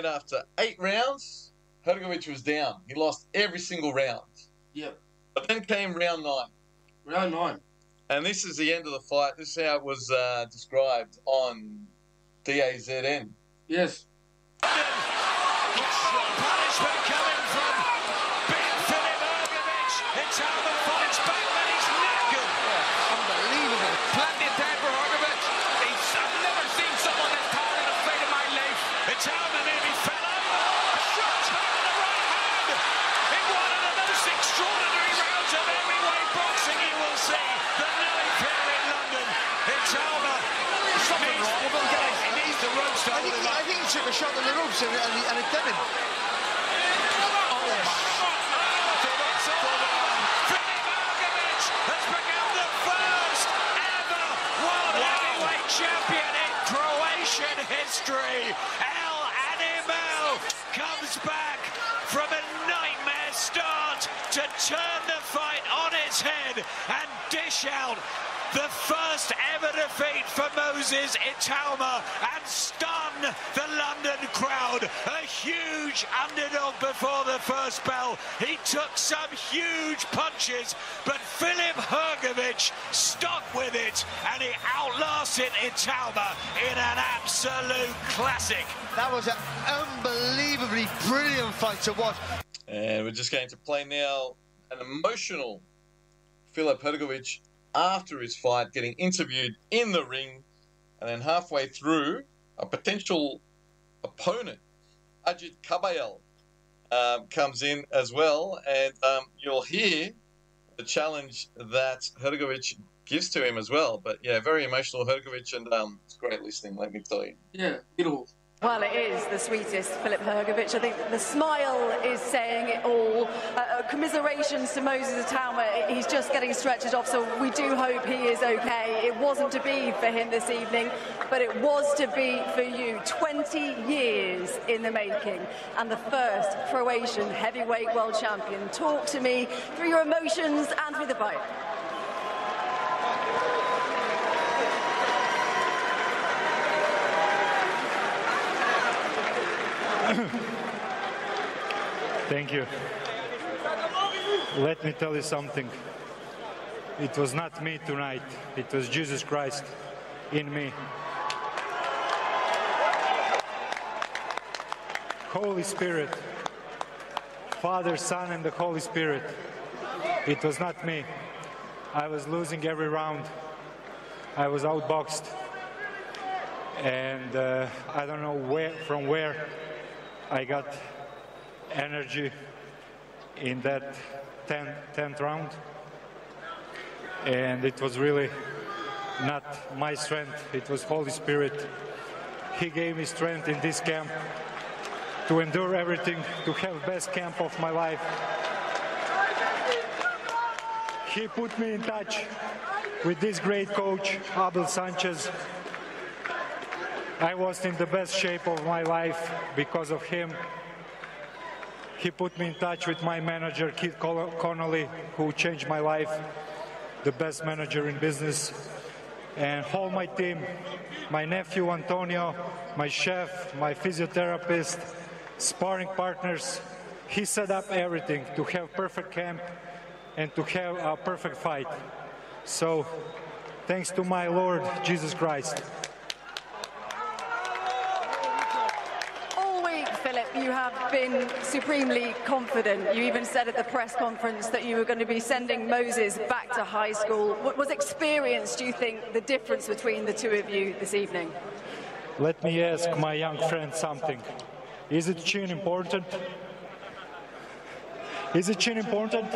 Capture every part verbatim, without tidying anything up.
mate, after eight rounds, Hrgović was down. He lost every single round. Yep. But then came round nine. Round nine. And this is the end of the fight. This is how it was uh, described on D A Z N. Yes. Punishment coming from big Filip Hrgović. Itaumer fights back, but he's knackered. Unbelievable. Plenty of time for Hrgović. He's, I've never seen someone this tired in a fight in my life. Itaumer nearly fell over. Shot to the right hand. In one of the most extraordinary rounds of heavyweight boxing you will see. The ninth here in London. Itaumer. Something wrong with him, guys. He needs the ropes to I hold think, him he, up. I think he took a shot at the ropes and, and, and it did him. Champion in Croatian history, El Animal comes back from a nightmare start to turn the fight on its head and dish out the first ever defeat for Moses Itaumer and stun the London crowd. A huge underdog before the first bell. He took some huge punches, but Filip Hrgović stuck with it and he outlasted Itaumer in an absolute classic. That was an unbelievably brilliant fight to watch. And we're just going to play now an emotional Filip Hrgović after his fight, getting interviewed in the ring, and then halfway through, a potential opponent, Ajit Kabayel, um, comes in as well, and um, you'll hear the challenge that Hrgović gives to him as well. But yeah, very emotional Hrgović, and um, it's great listening, let me tell you. Yeah, beautiful. Well, it is the sweetest Filip Hrgović. I think the smile is saying it all. Uh, commiserations to Moses Itaumer. He's just getting stretched off, so we do hope he is okay. It wasn't to be for him this evening, but it was to be for you. twenty years in the making, and the first Croatian heavyweight world champion. Talk to me through your emotions and through the fight. Thank you. Let me tell you something. It was not me tonight. It was Jesus Christ in me. Holy Spirit. Father, Son, and the Holy Spirit. It was not me. I was losing every round. I was outboxed. And uh, I don't know where, from where I got energy in that tenth round, and it was really not my strength, it was Holy Spirit. He gave me strength in this camp to endure everything, to have best camp of my life. He put me in touch with this great coach, Abel Sanchez. I was in the best shape of my life because of him. He put me in touch with my manager, Keith Connolly, who changed my life, the best manager in business, and all my team, my nephew Antonio, my chef, my physiotherapist, sparring partners. He set up everything to have perfect camp and to have a perfect fight. So, thanks to my Lord Jesus Christ. You have been supremely confident. You even said at the press conference that you were going to be sending Moses back to high school. What was experience, do you think, the difference between the two of you this evening? Let me ask my young friend something. Is it chin important? Is it chin important?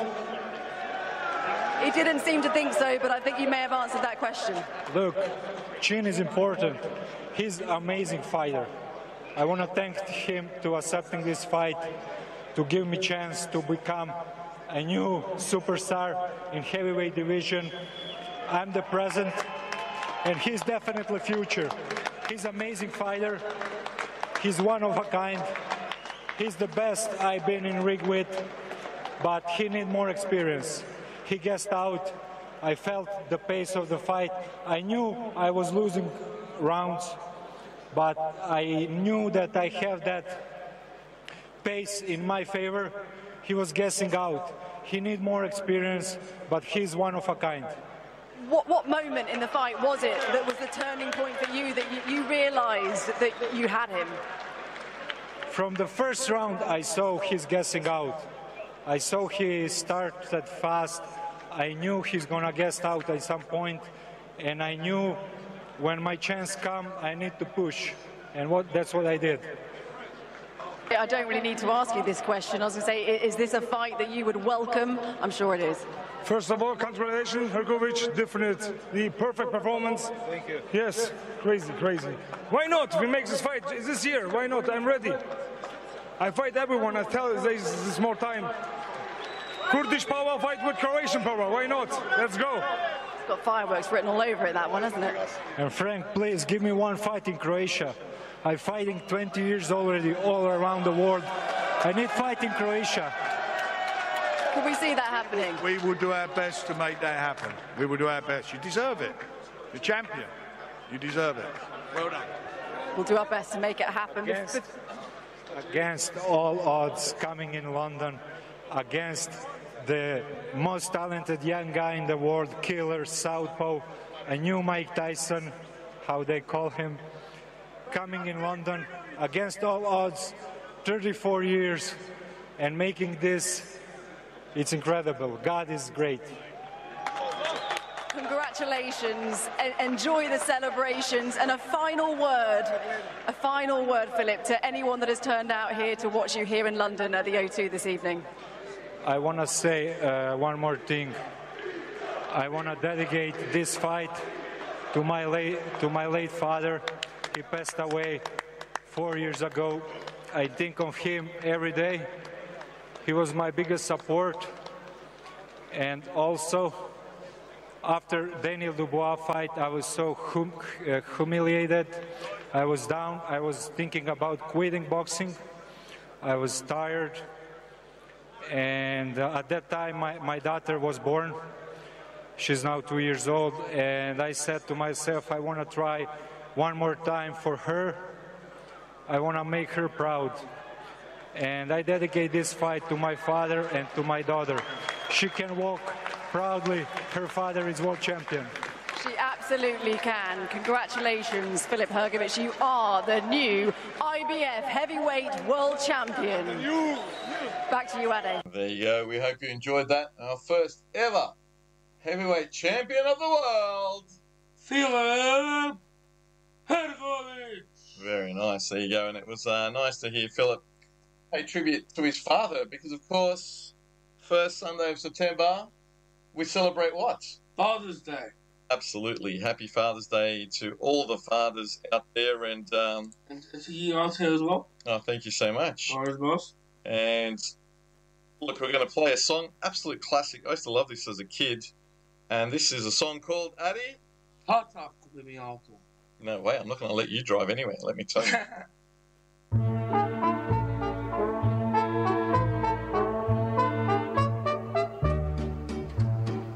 He didn't seem to think so, but I think you may have answered that question. Look, chin is important. He's an amazing fighter. I want to thank him to accepting this fight, to give me a chance to become a new superstar in heavyweight division. I'm the present, and he's definitely future. He's an amazing fighter. He's one of a kind. He's the best I've been in ring with, but he needs more experience. He gassed out. I felt the pace of the fight. I knew I was losing rounds, but I knew that I have that pace in my favor. He was guessing out. He need more experience, but he's one of a kind. What, what moment in the fight was it that was the turning point for you, that you, you realized that you had him? From the first round, I saw he's guessing out. I saw he started fast. I knew he's gonna guess out at some point, and I knew when my chance come, I need to push, and what, that's what I did. I don't really need to ask you this question. I was going to say, is this a fight that you would welcome? I'm sure it is. First of all, congratulations, Hrgović. Definite, the perfect performance. Thank you. Yes, crazy, crazy. Why not? If we make this fight this year, why not? I'm ready. I fight everyone. I tell you, there's, there's more time. Kurdish power fight with Croatian power. Why not? Let's go. It's got fireworks written all over it, that one, hasn't it? And Frank, please give me one fight in Croatia. I'm fighting twenty years already all around the world. I need fight in Croatia. Could we see that happening? We will do our best to make that happen. We will do our best. You deserve it. You're champion. You deserve it. Well done. We'll do our best to make it happen. Against, against all odds, coming in London, against the most talented young guy in the world, killer, southpaw, a new Mike Tyson, how they call him, coming in London, against all odds, thirty-four years, and making this, it's incredible. God is great. Congratulations, en- enjoy the celebrations, and a final word, a final word, Philip, to anyone that has turned out here to watch you here in London at the O two this evening. I want to say uh, one more thing. I want to dedicate this fight to my late, to my late father. He passed away four years ago. I think of him every day. He was my biggest support. And also, after Daniel Dubois fight, I was so hum uh, humiliated. I was down. I was thinking about quitting boxing. I was tired. And uh, at that time, my, my daughter was born. She's now two years old. And I said to myself, I want to try one more time for her. I want to make her proud. And I dedicate this fight to my father and to my daughter. She can walk proudly. Her father is world champion. She absolutely can. Congratulations, Filip Hrgović. You are the new I B F heavyweight world champion. Back to you, Ade. There you go. We hope you enjoyed that. Our first ever heavyweight champion of the world, Filip Hrgović. Very nice. There you go. And it was uh, nice to hear Philip pay tribute to his father because, of course, first Sunday of September, we celebrate what? Father's Day. Absolutely. Happy Father's Day to all the fathers out there. And um, And it's a year out here as well. oh, thank you so much. All right, boss. And look, we're going to play a song, absolute classic. I used to love this as a kid. And this is a song called Adi. Hot top with me, Alto. No way, I'm not going to let you drive anyway, let me tell you.